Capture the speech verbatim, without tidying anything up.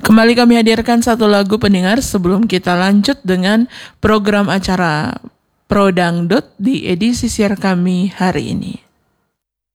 Kembali kami hadirkan satu lagu pendengar sebelum kita lanjut dengan program acara Pro Dangdut di edisi siar kami hari ini.